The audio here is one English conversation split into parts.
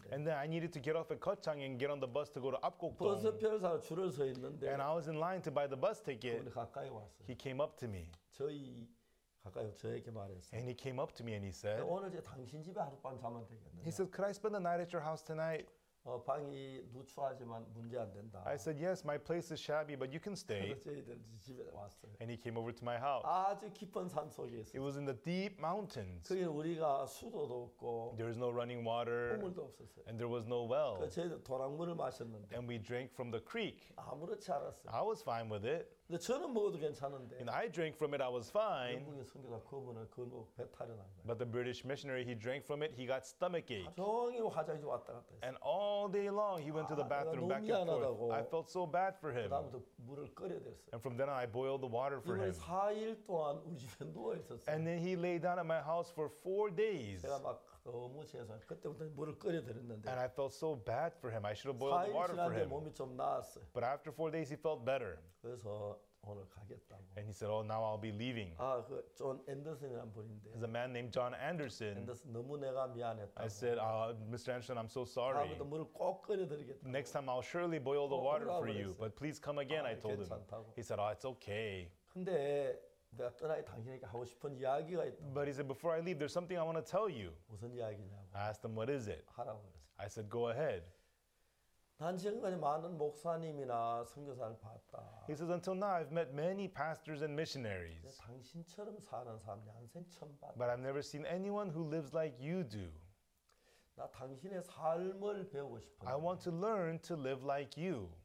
있는데 And then I needed to get off at Kochang and get on the bus to go to 버스 Apgokdong. 표를 사러 줄을 서 있는데 And I was in line to buy the bus ticket. 그분이 가까이 왔어요. He came up to me. 가까이 저에게 말했어요. And he came up to me and he said, 오늘 이제 당신 집에 하룻밤 자면 되겠는데. he said, could I spend the night at your house tonight? 방이 누추하지만 문제 안 된다. I said, yes, my place is shabby, but you can stay. 그래서 저희들 집에 왔어요. And he came over to my house. 아주 깊은 산 속에 It 있어요. was in the deep mountains. 그게 우리가 수도도 없고 There was no running water 우물도 없었어요. and there was no well. 저희들 도랑물을 마셨는데 And we drank from the creek. 아무렇지 않았어요. I was fine with it. 근데 저는 먹어도 괜찮은데 And I drank from it, I was fine. 영국의 선교사 그분은 그거 배탈이 난 거예요. But the British missionary, he drank from it, he got stomachache. 종일 화장실 왔다 갔다 했어요. And all day long, he went to the bathroom 내가 back 너무 and 미안하다고. forth. I felt so bad for him. 그다음부터 물을 끓여댔어요. And from then on, I boiled the water for 이번에 him. 4일 동안 우리 집에 누워 있었어요. And then he lay down at my house for 4 days. 제가 막 너무 죄송해요. 그때부터 물을 끓여드렸는데 And I felt so bad for him. I should have boiled the 4일 water for 지났는데 him. 몸이 좀 나았어요. But after 4 days, he felt better. 그래서 오늘 가겠다고. And he said, oh, now I'll be leaving. 그 존 앤더슨이라는 분인데 There's a man named John Anderson. 앤더슨 너무 내가 미안했다고. I said, Mr. Anderson, I'm so sorry. 다음부터 물을 꼭 끓여드리겠다. Next time I'll surely boil the water for you. 그랬어요. But please come again, I told him. 괜찮다고. He said, oh, it's okay. 근데 내가 떠나기 당신에게 하고 싶은 이야기가 있다. But he said, before I leave, there's something I want to tell you. 무슨 이야기냐고 I asked him, what is it? 하라고 그랬어요. I said, go ahead. 난 지금까지 많은 목사님이나 선교사를 봤다. He says, until now, I've met many pastors and missionaries. 당신처럼 사는 사람 양생 처음 봤다. But I've never seen anyone who lives like you do. 나 당신의 삶을 배우고 싶어. I want to learn to live like you.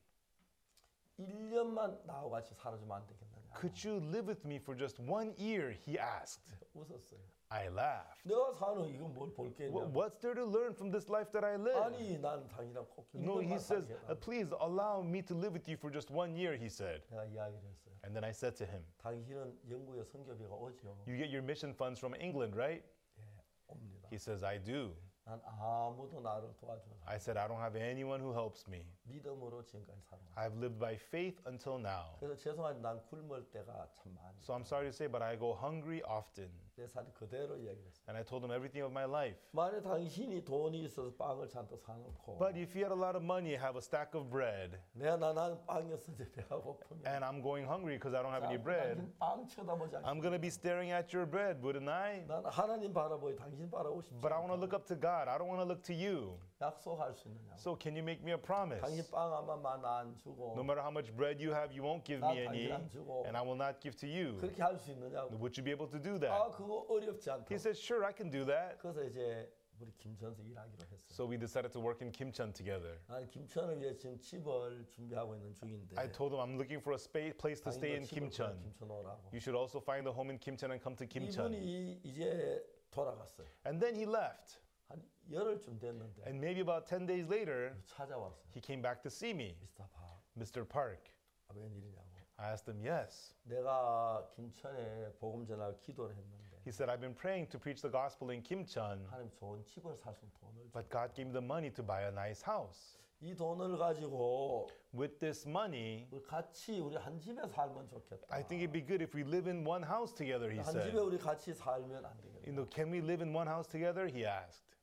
1년만 나하고 같이 살아주면 안 되겠느냐. Could you live with me for just 1 year? He asked. 웃었어요. I laughed. 내가 사는 이건 뭘 볼 게 있냐. What's there to learn from this life that I live? 아니 난 당신이랑 꼭 No, he 1년만 says, 살게 해달라. please allow me to live with you for just 1 year, he said. 내가 이야기를 했어요. And then I said to him, 당신은 영국의 선교비가 오죠. you get your mission funds from England, right? 예, 옵니다. He says, I do. 난 아무도 나를 도와주지. I said, I don't have anyone who helps me. 믿음으로 지금까지 살아왔어. I've lived by faith until now. 그래서 죄송하지 난 굶을 때가 참 많이. So I'm sorry to say, but I go hungry often. 내 삶 그대로 이야기를 했어요. And I told him everything of my life. 만약 당신이 돈이 있어서 빵을 잔뜩 사놓고 But if you had a lot of money, have a stack of bread, 나는 빵이었는데 배가 고프면 and I'm going hungry because I don't have any bread, 당신 빵 쳐다보지 않고 I'm going to be staring at your bread, wouldn't I? 난 하나님 바라보고 당신 바라보고 싶지 But I want to 않다. look up to God. I don't want to look to you. 약속할 수 있느냐고. So can you make me a promise? 당신 빵 하나만 안 주고 No matter how much bread you have, you won't give me any, 안 주고. and I will not give to you. 그렇게 할 수 있느냐고. Would you be able to do 아 that? 그거 어렵지 않다. He said, sure, I can do that. 그래서 이제 우리 김천에서 일하기로 했어요. So we decided to work in Kimcheon together. 난 김천을 위해 지금 집을 준비하고 있는 중인데 I told him I'm looking for a place to stay in Kimcheon. 김천 오라고. You should also find a home in Kimcheon and come to Kimcheon. 이분이 이제 돌아갔어요. And then he left. 한 열흘쯤 됐는데 And maybe about 10 days later, 찾아왔어요. he came back to see me. 미스터 박, Mr. Park. 웬일이냐고. I asked him, yes. 내가 김천에 복음 전할 기도를 했는데 He said, I've been praying to preach the gospel in Kimcheon, 하나님 좋은 집을 살 수 있는 돈을 줘. but God gave me the money to buy a nice house. 이 돈을 가지고 With this money, 우리 같이 우리 한 집에 살면 좋겠다. I think it'd be good if we live in one house together, he 한 집에 said. 우리 같이 살면 안 되겠다. Can we live in one house together? He asked.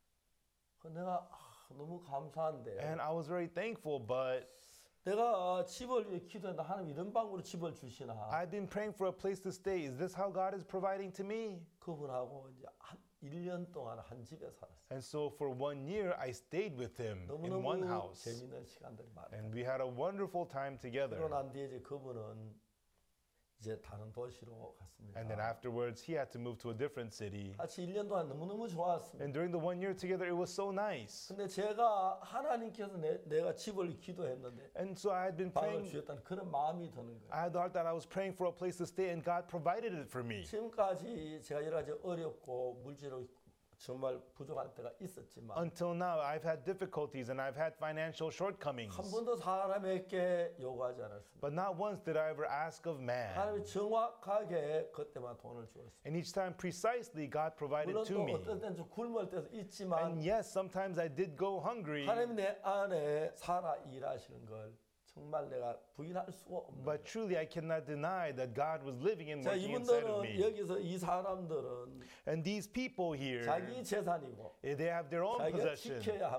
내가 너무 감사한데 And I was very thankful, but 내가 집을 위해 기도했는데 하나님 이런 방으로 집을 주시나. I've been praying for a place to stay. Is this how God is providing to me? 그분하고 이제 한 1년 동안 한 집에 살았어요. And so for 1 year, I stayed with him in one 너무너무 house. 재밌는 시간들이 많아요. And we had a wonderful time 그러고 together. 난 뒤에 이제 그분은 이제 다른 도시로 갔습니다. And then afterwards, he had to move to a different city. 같이 1년 동안 너무너무 좋았습니다. And during the 1 year together, it was so nice. 근데 제가 하나님께서 내가 집을 기도했는데 And so I had been 방을 praying. 주셨다는 그런 마음이 드는 거예요. I had the heart that I was praying for a place to stay, and God provided it for me. 지금까지 제가 여러 가지 어렵고 물질로 정말 부족할 때가 있었지만 Until now, I've had difficulties and I've had financial shortcomings. 한 번도 사람에게 요구하지 않았습니다. But not once did I ever ask of man. 하나님이 정확하게 그때만 돈을 주었어요. And each time, precisely, God provided 물론 to 또 me. 어떤 때는 좀 굶을 때도 있지만 And yes, sometimes I did go hungry. 하나님이 내 안에 살아 일하시는 걸 정말 내가 부인할 수가 없는 But truly, I cannot deny that God was living and 자, working inside of 이분들은 me. 여기서 이 사람들은 And these people here, 자기 재산이고 they have their own 자기가 possession. 지켜야 하고